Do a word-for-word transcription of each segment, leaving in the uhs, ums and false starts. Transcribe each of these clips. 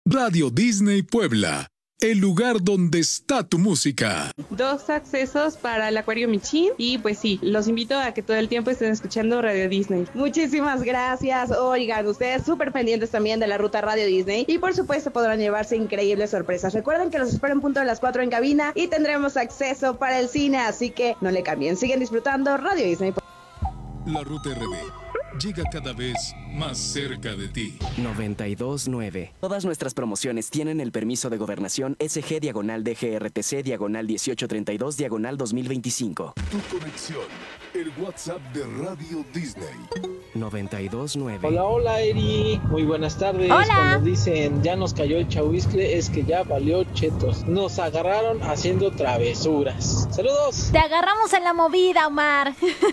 Radio Disney Puebla, el lugar donde está tu música. Dos accesos para el Acuario Michín y pues sí, los invito a que todo el tiempo estén escuchando Radio Disney. Muchísimas gracias. Oigan, ustedes súper pendientes también de la ruta Radio Disney y por supuesto podrán llevarse increíbles sorpresas. Recuerden que los espero en punto de las cuatro en cabina y tendremos acceso para el cine, así que no le cambien, siguen disfrutando Radio Disney. La Ruta R D llega cada vez más cerca de ti. noventa y dos nueve. Todas nuestras promociones tienen el permiso de gobernación S G diagonal D G R T C diagonal dieciocho treinta y dos diagonal dos mil veinticinco. Tu conexión, el WhatsApp de Radio Disney. noventa y dos nueve. Hola, hola Eri, muy buenas tardes. Hola. Cuando dicen ya nos cayó el chahuizcle es que ya valió chetos. Nos agarraron haciendo travesuras. Saludos. Te agarramos en la movida, Omar.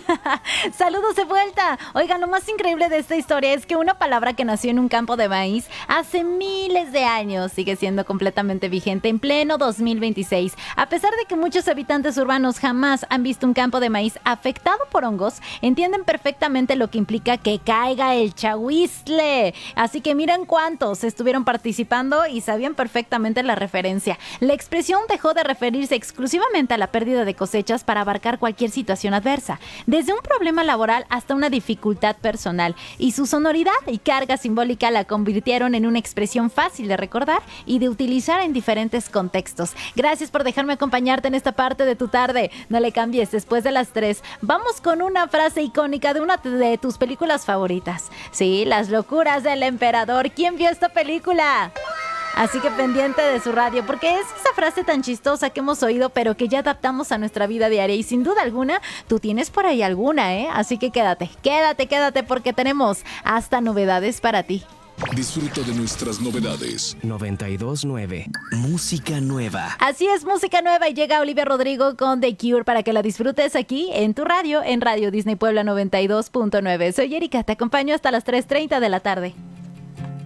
Saludos de vuelta. Oigan, lo más increíble de esta historia es que una palabra que nació en un campo de maíz hace miles de años sigue siendo completamente vigente en pleno dos mil veintiséis. A pesar de que muchos habitantes urbanos jamás han visto un campo de maíz afectado por hongos, entienden perfectamente lo que implica que caiga el chahuizcle. Así que miren cuántos estuvieron participando y sabían perfectamente la referencia. La expresión dejó de referirse exclusivamente a la pérdida de cosechas para abarcar cualquier situación adversa, desde un problema laboral hasta una dificultad personal, y su sonoridad y carga simbólica la convirtieron en una expresión fácil de recordar y de utilizar en diferentes contextos. Gracias por dejarme acompañarte en esta parte de tu tarde. No le cambies, después de las tres vamos con una frase icónica de una de tus películas favoritas. Sí, Las locuras del emperador. ¿Quién vio esta película? Así que pendiente de su radio, porque es esa frase tan chistosa que hemos oído, pero que ya adaptamos a nuestra vida diaria. Y sin duda alguna, tú tienes por ahí alguna, ¿eh? Así que quédate, quédate, quédate, porque tenemos hasta novedades para ti. Disfruta de nuestras novedades. noventa y dos nueve. Música nueva. Así es, música nueva, y llega Olivia Rodrigo con The Cure para que la disfrutes aquí en tu radio, en Radio Disney Puebla noventa y dos punto nueve. Soy Erika, te acompaño hasta las tres treinta de la tarde.